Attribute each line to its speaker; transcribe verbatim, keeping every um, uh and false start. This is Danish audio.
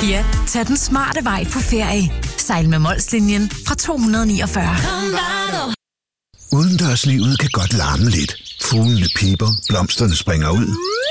Speaker 1: Ja, tag den smarte vej på ferie. Sejl med Molslinjen fra to hundrede og niogfyrre.
Speaker 2: Udendørslivet kan godt larme lidt. Fuglene piper, blomsterne springer ud.